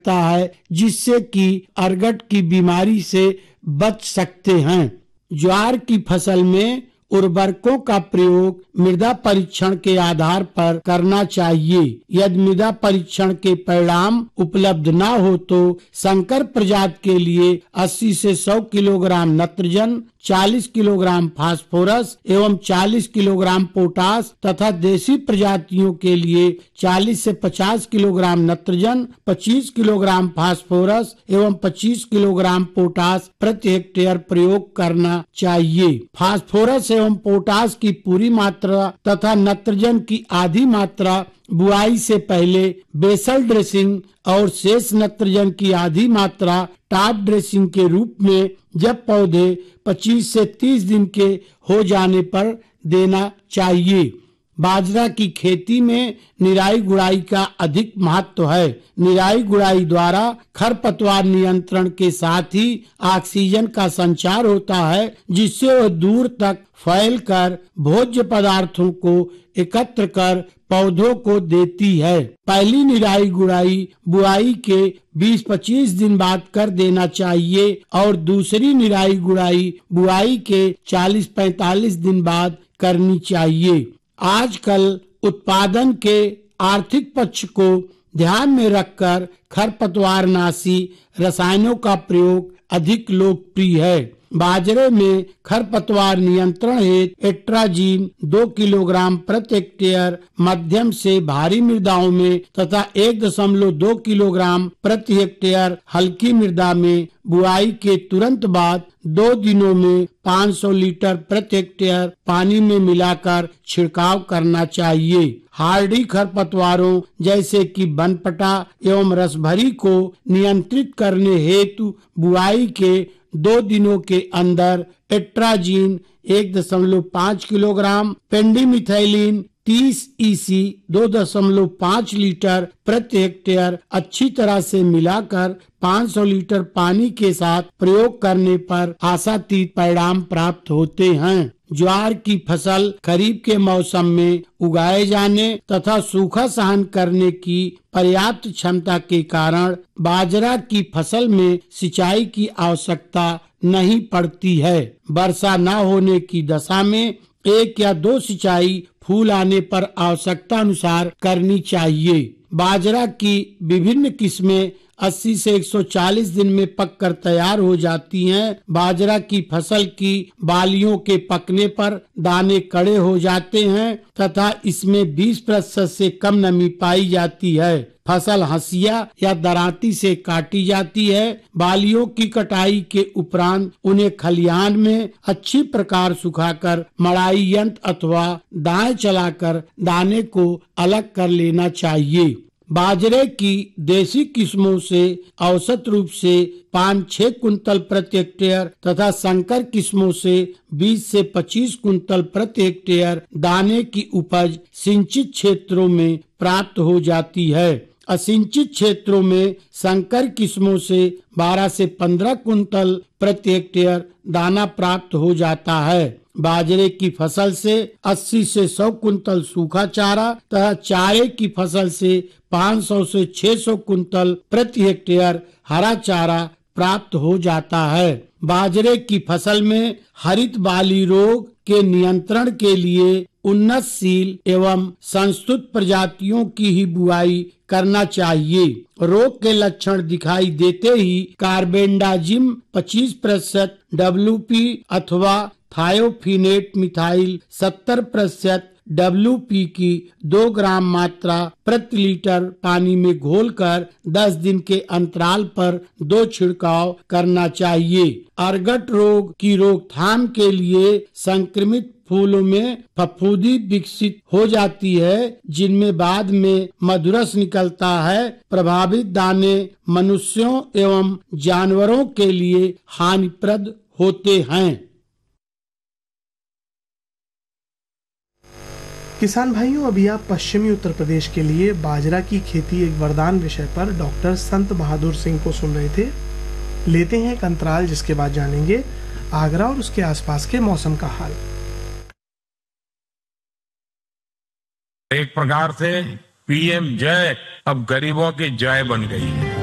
है, जिससे कि अरगट की बीमारी से बच सकते हैं। ज्वार की फसल में उर्वरकों का प्रयोग मृदा परीक्षण के आधार पर करना चाहिए। यदि मृदा परीक्षण के परिणाम उपलब्ध न हो तो संकर प्रजाति के लिए 80 से 100 किलोग्राम नत्रजन, 40 किलोग्राम फास्फोरस एवं 40 किलोग्राम पोटास तथा देसी प्रजातियों के लिए 40 से 50 किलोग्राम नत्रजन, 25 किलोग्राम फास्फोरस एवं 25 किलोग्राम पोटास प्रति हेक्टेयर प्रयोग करना चाहिए। फास्फोरस एवं पोटास की पूरी मात्रा तथा नत्रजन की आधी मात्रा बुआई से पहले बेसल ड्रेसिंग और शेष नत्रजन की आधी मात्रा टॉप ड्रेसिंग के रूप में जब पौधे 25 से 30 दिन के हो जाने पर देना चाहिए। बाजरा की खेती में निराई गुड़ाई का अधिक महत्व है। निराई गुड़ाई द्वारा खरपतवार नियंत्रण के साथ ही ऑक्सीजन का संचार होता है, जिससे वह दूर तक फैलकर भोज्य पदार्थों को एकत्र कर पौधों को देती है। पहली निराई गुड़ाई बुआई के 20-25 दिन बाद कर देना चाहिए और दूसरी निराई गुड़ाई बुआई के 40-45 दिन बाद करनी चाहिए। आजकल उत्पादन के आर्थिक पक्ष को ध्यान में रखकर खरपतवारनाशी रसायनों का प्रयोग अधिक लोकप्रिय है। बाजरे में खरपतवार नियंत्रण हेतु एट्राजीन 2 किलोग्राम प्रति हेक्टेयर मध्यम से भारी मृदाओं में तथा 1.2 किलोग्राम प्रति हेक्टेयर हल्की मृदा में बुआई के तुरंत बाद 2 दिनों में 500 लीटर प्रति हेक्टेयर पानी में मिलाकर छिड़काव करना चाहिए। हार्डी खरपतवारों जैसे कि बनपटा एवं रसभरी को नियंत्रित करने हेतु बुआई के 2 दिनों के अंदर एट्राजीन 1.5 किलोग्राम, पेंडिमिथाइलिन 30 EC 2.5 लीटर प्रति हेक्टेयर अच्छी तरह से मिलाकर 500 लीटर पानी के साथ प्रयोग करने पर आशातीत परिणाम प्राप्त होते हैं। ज्वार की फसल खरीफ के मौसम में उगाए जाने तथा सूखा सहन करने की पर्याप्त क्षमता के कारण बाजरा की फसल में सिंचाई की आवश्यकता नहीं पड़ती है। वर्षा न होने की दशा में 1 या 2 सिंचाई फूल आने पर आवश्यकता अनुसार करनी चाहिए। बाजरा की विभिन्न किस्में 80 से 140 दिन में पककर तैयार हो जाती हैं। बाजरा की फसल की बालियों के पकने पर दाने कड़े हो जाते हैं तथा इसमें 20% से कम नमी पाई जाती है। फसल हंसिया या दरांती से काटी जाती है। बालियों की कटाई के उपरांत उन्हें खलिहान में अच्छी प्रकार सुखाकर मड़ाई यंत्र अथवा दाएं चलाकर दाने को अलग कर लेना चाहिए। बाजरे की देसी किस्मों से औसत रूप से 5-6 कुंतल प्रति हेक्टेयर तथा संकर किस्मों से 20 से 25 कुंतल प्रति हेक्टेयर दाने की उपज सिंचित क्षेत्रों में प्राप्त हो जाती है। असिंचित क्षेत्रों में संकर किस्मों से 12 से 15 कुंतल प्रति हेक्टेयर दाना प्राप्त हो जाता है। बाजरे की फसल से 80 से 100 कुंतल सूखा चारा तथा चारे की फसल से 500 से 600 कुंतल प्रति हेक्टेयर हरा चारा प्राप्त हो जाता है। बाजरे की फसल में हरित बाली रोग के नियंत्रण के लिए उन्नतशील एवं संस्तुत प्रजातियों की ही बुआई करना चाहिए। रोग के लक्षण दिखाई देते ही कार्बेंडाजिम 25%, WP अथवा थायोफिनेट मिथाइल 70% WP की 2 ग्राम मात्रा प्रति लीटर पानी में घोलकर 10 दिन के अंतराल पर 2 छिड़काव करना चाहिए। अरगट रोग की रोकथाम के लिए संक्रमित फूलों में फफूंदी विकसित हो जाती है, जिनमें बाद में मधुरस निकलता है। प्रभावित दाने मनुष्यों एवं जानवरों के लिए हानिप्रद होते हैं। किसान भाइयों, अभी आप पश्चिमी उत्तर प्रदेश के लिए बाजरा की खेती एक वरदान विषय पर डॉक्टर संत बहादुर सिंह को सुन रहे थे। लेते हैं एक अंतराल, जिसके बाद जानेंगे आगरा और उसके आसपास के मौसम का हाल। एक प्रकार से पीएम जय अब गरीबों की जय बन गई है।